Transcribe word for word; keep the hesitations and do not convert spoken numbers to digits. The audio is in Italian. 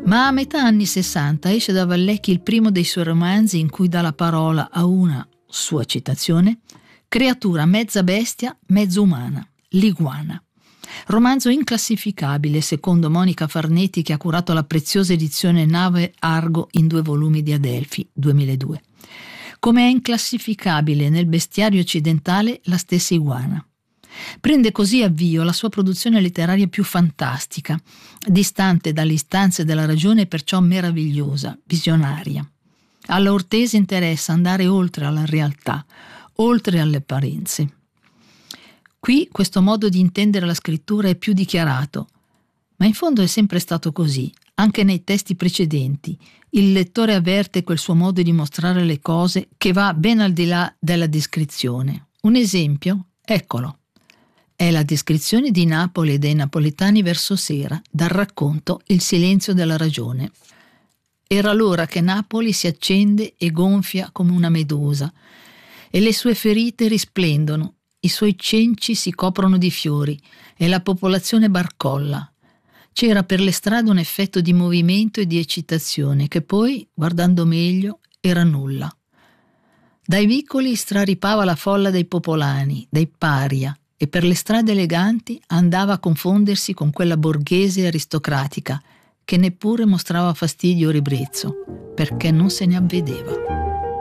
Ma a metà anni sessanta esce da Vallecchi il primo dei suoi romanzi in cui dà la parola a una, sua citazione, creatura mezza bestia, mezzo umana, l'iguana. Romanzo inclassificabile secondo Monica Farnetti, che ha curato la preziosa edizione Nave Argo in due volumi di Adelphi, duemiladue. Come è inclassificabile nel bestiario occidentale la stessa iguana. Prende così avvio la sua produzione letteraria più fantastica, distante dalle istanze della ragione e perciò meravigliosa, visionaria. Alla Ortese interessa andare oltre alla realtà, oltre alle apparenze. Qui questo modo di intendere la scrittura è più dichiarato, ma in fondo è sempre stato così, anche nei testi precedenti. Il lettore avverte quel suo modo di mostrare le cose che va ben al di là della descrizione. Un esempio? Eccolo. È la descrizione di Napoli e dei napoletani verso sera, dal racconto Il silenzio della ragione. Era l'ora che Napoli si accende e gonfia come una medusa, e le sue ferite risplendono, i suoi cenci si coprono di fiori e la popolazione barcolla. C'era per le strade un effetto di movimento e di eccitazione che poi, guardando meglio, era nulla. Dai vicoli straripava la folla dei popolani, dei paria, e per le strade eleganti andava a confondersi con quella borghese aristocratica che neppure mostrava fastidio o ribrezzo, perché non se ne avvedeva.